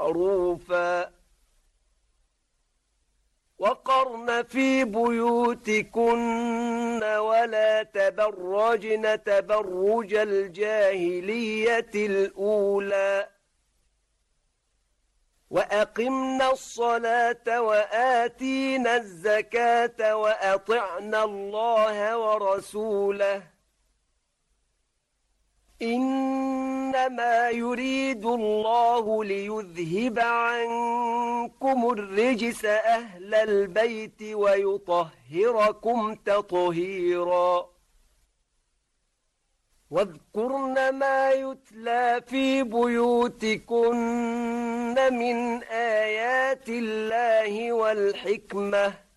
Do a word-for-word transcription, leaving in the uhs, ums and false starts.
معروفا وقرن في بيوتكن ولا تبرجن تبرج الجاهلية الأولى وأقمنا الصلاة وآتينا الزكاة وأطعنا الله ورسوله إنما يريد الله ليذهب عنكم الرجس أهل البيت ويطهركم تطهيرا واذكرن ما يتلى في بيوتكن من آيات الله والحكمة